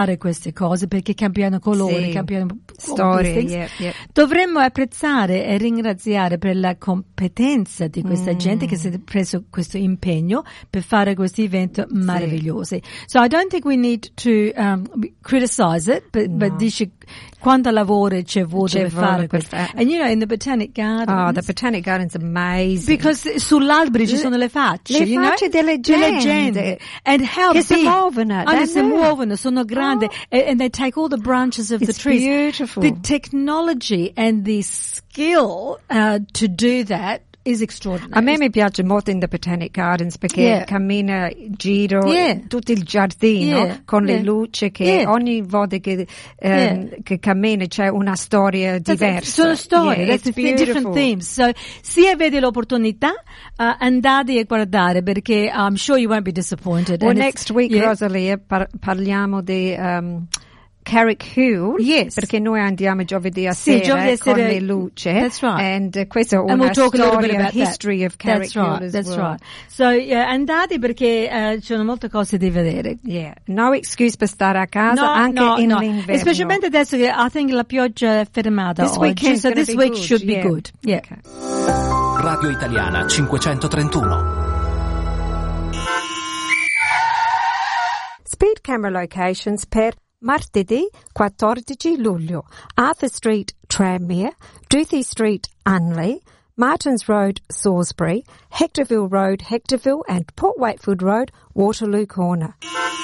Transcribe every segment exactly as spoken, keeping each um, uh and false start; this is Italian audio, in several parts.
queste cose perché cambiano colori, sì. cambiano storie. Yeah, yeah. Dovremmo apprezzare e ringraziare per la competenza di questa mm. gente che si è preso questo impegno per fare questi eventi meravigliosi. Sì. So I don't think we need to um, criticize it, but, no. but dice quanto lavoro c'è voluto per fare questo. Per And you know, in the Botanic Gardens. Oh, the Botanic Gardens are amazing. Because sull'albero ci sono le facce. Le you facce know? delle gente. gente. And how che big. si muovono. And si muovono, sono grandi. Oh. And, and they take all the branches of It's the trees. Beautiful. The technology and the skill uh, to do that is extraordinary. A me mi piace molto in the Botanic Gardens perché yeah. cammina giro yeah. tutto il giardino yeah. con yeah. le luci che yeah. ogni volta che, um, yeah. che cammina c'è una storia diversa. Sono storie, yeah, that's the different themes. So, se avete l'opportunità, uh, andate a guardare perché I'm sure you won't be disappointed. Well, And next week, yeah. Rosalia, par- parliamo di um, Carrick Hill, yes. perché noi andiamo giovedì a sì, sera giovedì con sera. le luci. That's right. And uh, questa è And una we'll talk a little bit storia, about history that. of Carrick That's right, Hill as that's well. right. So, yeah, andate perché uh, ci sono molte cose da vedere. Yeah, no excuse per stare a casa, no, anche no, in no. l'inverno. Specialmente adesso che I think la pioggia è fermata This oggi, so this week good. should yeah. be good. Yeah. Okay. Radio Italiana cinquecentotrentuno. Speed camera locations per martedì quattordici luglio. Arthur Street, Tranmere, Duthie Street, Unley, Martins Road, Salisbury, Hectorville Road, Hectorville and Port Wakefield Road, Waterloo Corner.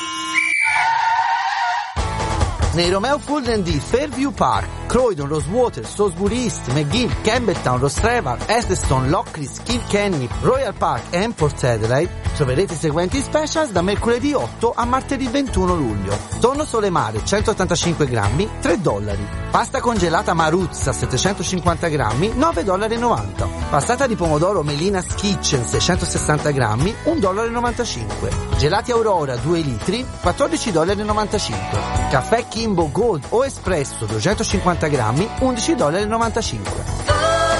Nei Romeo Fulden di Fairview Park, Croydon, Rosewater, Salisbury East, McGill, Campbelltown, Rostrevor, Eccleston, Lockleys, Kilkenny, Royal Park e Port Adelaide troverete i seguenti specials da mercoledì otto a martedì ventuno luglio. Tonno sole mare centottantacinque grammi, tre dollari. Pasta congelata Maruzza settecentocinquanta grammi, nove dollari e novanta. Passata di pomodoro Melina's Kitchen seicentosessanta grammi, un dollaro e novantacinque. Gelati Aurora due litri, quattordici dollari e novantacinque. Caffè Kimbo Gold o Espresso duecentocinquanta grammi, undici dollari e novantacinque.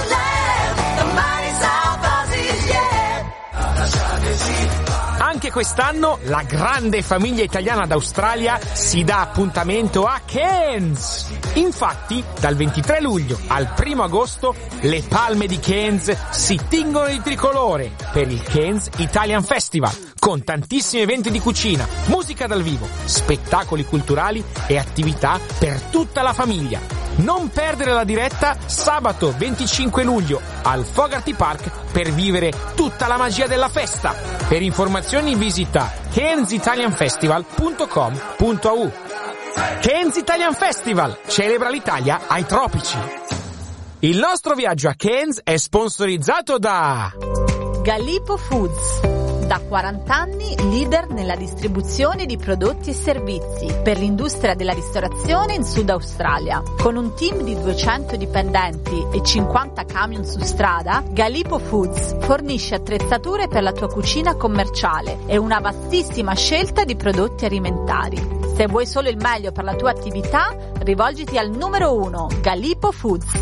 Anche quest'anno la grande famiglia italiana d'Australia si dà appuntamento a Cairns. Infatti, dal ventitré luglio al primo agosto, le palme di Cairns si tingono di tricolore per il Cairns Italian Festival, con tantissimi eventi di cucina, musica dal vivo, spettacoli culturali e attività per tutta la famiglia. Non perdere la diretta sabato venticinque luglio al Fogarty Park per vivere tutta la magia della festa. Per informazioni visita cairns italian festival punto com punto a u. Cairns Italian Festival celebra l'Italia ai tropici. Il nostro viaggio a Cairns è sponsorizzato da Galipo Foods. Da quaranta anni leader nella distribuzione di prodotti e servizi per l'industria della ristorazione in Sud Australia. Con un team di duecento dipendenti e cinquanta camion su strada, Galipo Foods fornisce attrezzature per la tua cucina commerciale e una vastissima scelta di prodotti alimentari. Se vuoi solo il meglio per la tua attività, rivolgiti al numero uno, Galipo Foods.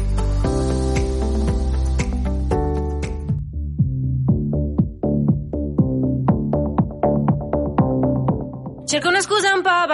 Cerco una scusa un po'